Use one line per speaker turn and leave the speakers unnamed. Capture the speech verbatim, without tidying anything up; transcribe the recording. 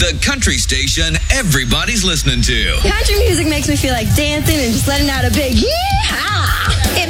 the country station everybody's listening to.
Country music makes me feel like dancing and just letting out a big yee-haw.